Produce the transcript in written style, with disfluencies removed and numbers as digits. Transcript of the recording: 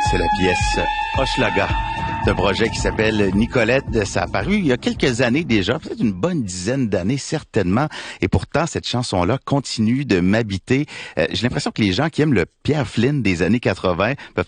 C'est la pièce Hochelaga d'un projet qui s'appelle Nicolette. Ça a apparu il y a quelques années déjà, peut-être une bonne dizaine d'années certainement. Et pourtant, cette chanson-là continue de m'habiter. J'ai l'impression que les gens qui aiment le Pierre Flynn des années 80 peuvent